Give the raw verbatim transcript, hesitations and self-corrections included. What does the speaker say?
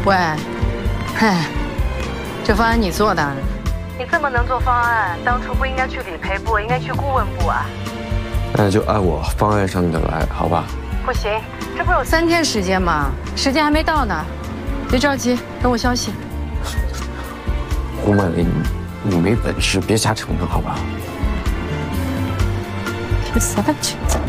喂，嗨，这方案你做的？你这么能做方案，当初不应该去理赔部，应该去顾问部啊。 那就按我方案上的来，好吧？ 不行，这不是有三天时间吗？时间还没到呢，别着急，等我消息。 胡曼玲，你没本事，别瞎逞能，好吧？ 第三句。